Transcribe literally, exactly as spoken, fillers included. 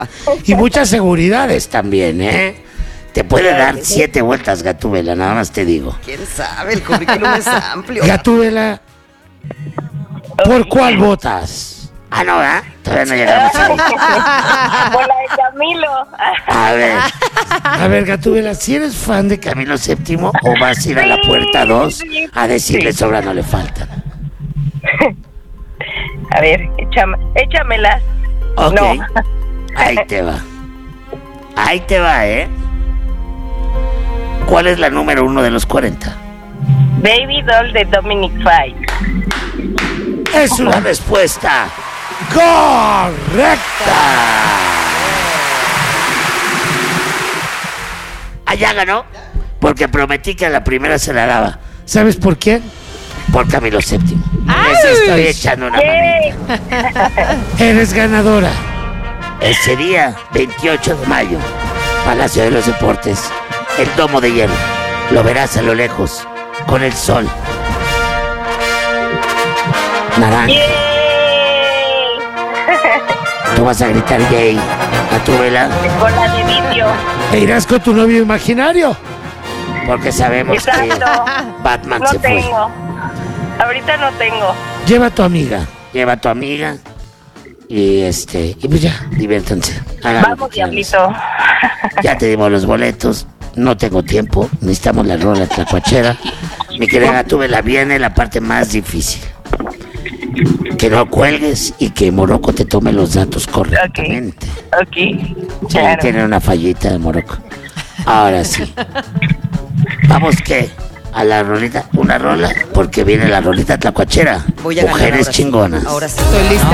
Y muchas seguridades también, ¿eh? Te puede dar siete vueltas Gatúbela, nada más te digo. ¿Quién sabe? El currículum es amplio. Gatúbela, ¿por cuál votas? Ah, no, ¿verdad? Todavía no llegamos ahí. Por la de Camilo. A ver, a ver, Gatúbela, si eres fan de Camilo séptimo o vas a ir a la puerta dos sí, a decirle sí. sobra no le faltan. A ver, échame, échamelas. Ok, No. ahí te va. Ahí te va, ¿eh? ¿Cuál es la número uno de los cuarenta? Baby Doll de Dominic Fike. Es una respuesta correcta. Allá ganó, porque prometí que a la primera se la daba. ¿Sabes por quién? Por Camilo séptimo. Les estoy echando una ¡Yay! manita. Eres ganadora. Ese día, veintiocho de mayo, Palacio de los Deportes, el Domo de Hielo. Lo verás a lo lejos, con el sol. Naranja. ¡Yay! Tú vas a gritar gay a tu vela. Con la de vidrio. E irás con tu novio imaginario. Porque sabemos Exacto. que Batman No se fue. tengo. Ahorita no tengo. Lleva a tu amiga. Lleva a tu amiga. Y este. Y pues ya, diviértanse. Hagan lo Vamos, que quieran. diablito. Ya te dimos los boletos. No tengo tiempo. Necesitamos la rola tlacuachera. Mi querida Gatúbela, viene la parte más difícil. Que no cuelgues y que Morocco te tome los datos correctamente. Ok. Sí, Claro. tiene una fallita de Morocco. Ahora sí. ¿Vamos qué? A la rolita, una rola, porque viene la rolita tlacuachera. Voy a ganar Mujeres ahora sí. chingonas. Ahora sí. Estoy lista.